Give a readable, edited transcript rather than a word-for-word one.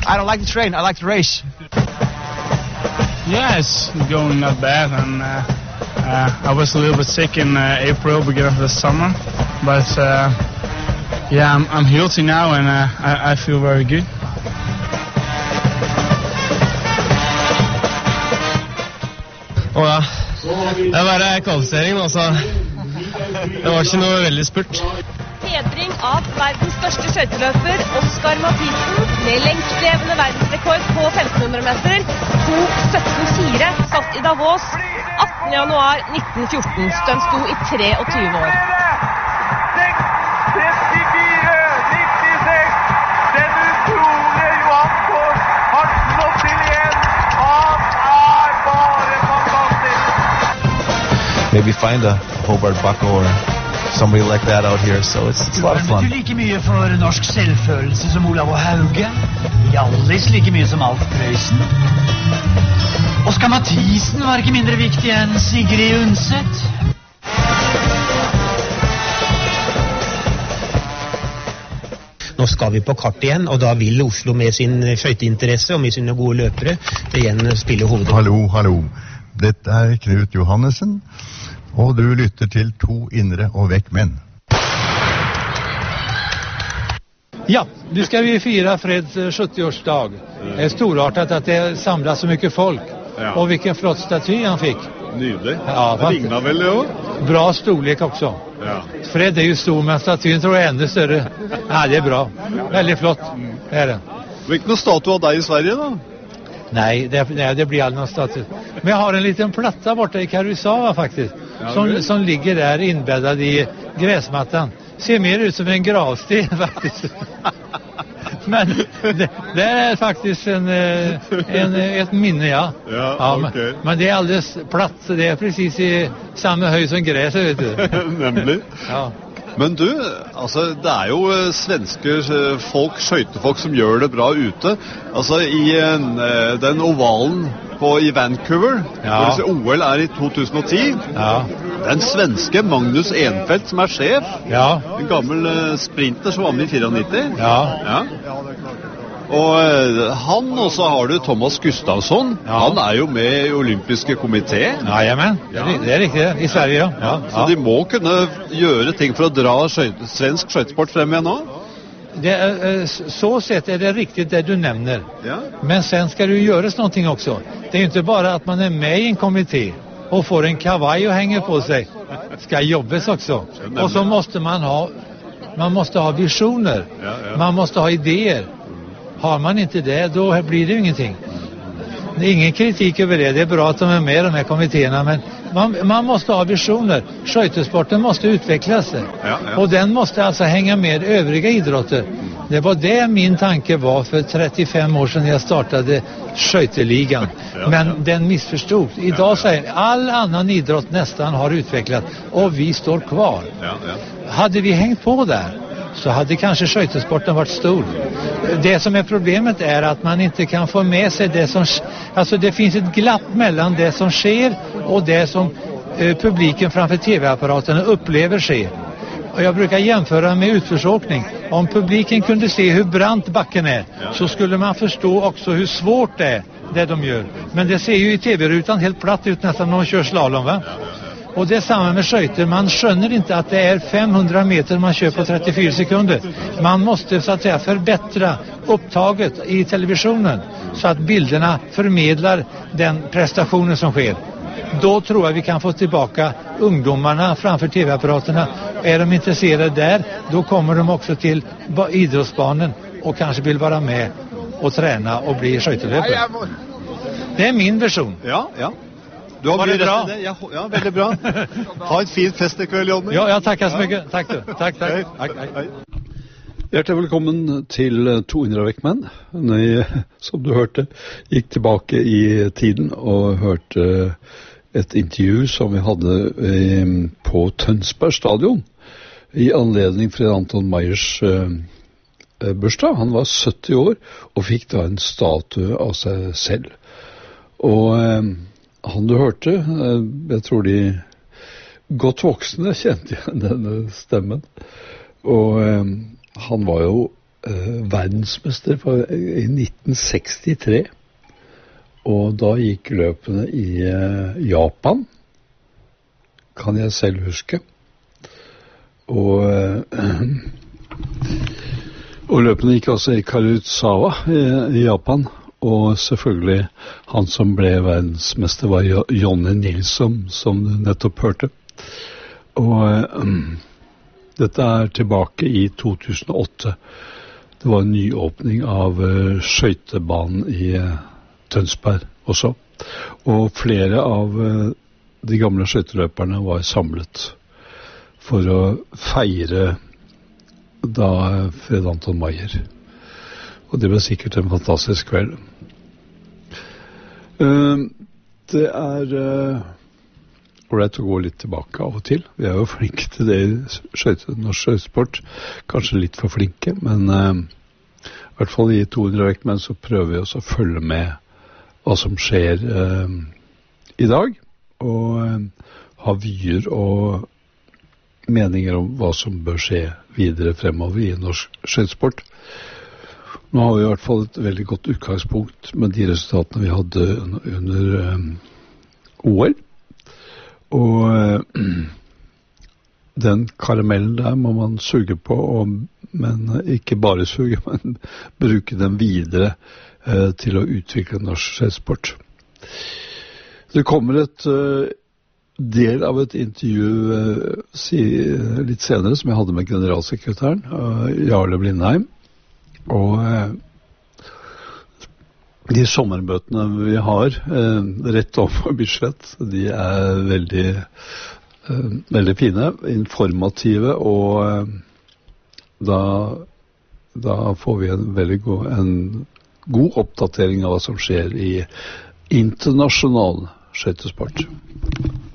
I don't like to train, I like to race. Yes, going not bad, and I was a little bit sick in April, beginning of the summer, but yeah, I'm healthy now, and I feel very good. Ja, det var kvalifisering, altså. Det var ikke noe veldig spurt. Hedring av verdens største skøyteløper, Oskar Mathisen, med lengstlevende verdensrekord på 1500 meter, 2:17,4, satt i Davos 18. januar 1914. Den sto i 23 år. 34-96, den utrolige Johan Kors har slått til igjen. Han bare fantastisk. Maybe find a Hobart Buck or somebody like that out here, so it's a lot of fun. Du like mye for norsk selvfølelse som Olav og Hauge, Hjallis like mye som Alf Prøysen. Oskar Mathisen var ikke mindre viktig enn Sigrid Undset. Nå skal vi på kart igjen, og da vil Oslo med sin skøyteinteresse og med sine gode løpere igjen spille hovedrollen. Hallo. Dette Knut Johannessen, og du lytter til To indre og vekk menn. Ja, nu ska vi fira Freds 70-årsdag. Det är storartat att det samlas så mycket folk. Ja. Och vilken flott staty han fick. Nydelig. Ja, det lignar väl det också? Bra storlek också. Ja. Fred är ju stor, men statyn tror jag är ännu större. Ja, det är bra. Väldigt flott är den. Vilken statue av dig i Sverige då? Nej, det blir aldrig någon staty. Men jag har en liten platta borta i Karusawa faktiskt. Ja, som ligger där inbäddad i gräsmattan. Ser mer ut som en gravsten faktiskt. Men det är faktiskt ett minne, ja. Ja, okay. Men det är alldeles platt, så det är precis i samma höjd som gräset, vet du. Nämligen. Ja. Men du, altså, det jo svenske folk, skøytefolk som gjør det bra ute. Altså, i den ovalen i Vancouver, hvor OL i 2010, den svenske Magnus Enfeldt som sjef, en gammel sprinter som var med i 94. Og han, og så har du Thomas Gustafsson, han jo med i olympiske komité. Jajamän, det riktigt, i Sverige, ja. Så de må kunne gjøre ting for å dra svensk skøytesport frem igjen nå? Så sett det riktigt det du nämner. Men sen ska det ju göras någonting också. Det ju inte bara att man med i en kommitté och får en kavaj och hänger på sig. Ska jobbas också. Och så måste man måste ha visioner. Man måste ha idéer. Har man inte det, då blir det ju ingenting. Det är ingen kritik över det. Det är bra att de är med i de här kommittéerna, men man måste ha visioner. Skøytesporten måste utvecklas. Och den måste alltså hänga med övriga idrotter. Det var det min tanke var för 35 år sedan jag startade skøyteligan. Men den missförstod. Idag säger all annan idrott nästan har utvecklat och vi står kvar. Hade vi hängt på där, så hade kanske skøytesporten varit stor. Det som är problemet är att man inte kan få med sig det som... Alltså det finns ett glapp mellan det som sker och det som publiken framför tv-apparaterna upplever sker. Och jag brukar jämföra med utförsåkning. Om publiken kunde se hur brant backen är, så skulle man förstå också hur svårt det de gör. Men det ser ju i tv-rutan helt platt ut nästan när de kör slalom, va? Och det är samma med skøyter. Man skönner inte att det är 500 meter man kör på 34 sekunder. Man måste så att säga förbättra upptaget i televisionen så att bilderna förmedlar den prestationen som sker. Då tror jag vi kan få tillbaka ungdomarna framför tv-apparaterna. Är de intresserade där, då kommer de också till idrottsbanan och kanske vill vara med och träna och bli skøyteløpere. Det är min version. Ja. Du har mye rett i det. Ja, veldig bra. Ha et fint fest i kveld, Jonny. Ja, tackar så mycket. Tack du. Tack. Hjertelig velkommen til To indre og vekk menn. Som du hørte, gikk tilbake i tiden og hørte et intervju som vi hadde på Tønsberg stadion i anledning Fred Anton Meyers bursdag. Han var 70 år og fikk da en statue av seg selv. Og han du hørte, jeg tror de godt voksne kjente igjen denne stemmen. Og han var jo verdensmester i 1963, og da gikk løpene i Japan, kan jeg selv huske, og løpene gikk også i Karuizawa i Japan, og selvfølgelig han som ble verdensmester var Jonny Nilsson, som du nettopp hørte. Og dette tilbake i 2008. Det var en nyåpning av skøytebanen i Tønsberg også. Og flere av de gamle skøyteløperne var samlet for å feire da Fred Anton Meyer. Og det ble sikkert en fantastisk kveld. Det ålreit å gå litt tilbake av og til. Vi jo flinke til det i norsk skøytesport. Kanskje litt for flinke, men i hvert fall i 200 vektmenn så prøver vi også å følge med hva som skjer i dag, og ha vyer og meninger om hva som bør skje videre fremover i norsk skøytesport. Nå har vi i hvert fall et veldig godt utgangspunkt med de resultatene vi hadde under OL. Og den karamellen der må man suge på, men ikke bare suge, men bruke den videre til å utvikle norsk skøytesport. Det kommer et del av et intervju litt senere som jeg hadde med generalsekretæren, Jarle Blindheim. Og de sommermøtene vi har rett over Bislett, de veldig fine, informative, og da får vi en god oppdatering av hva som skjer i internasjonal skøytesport.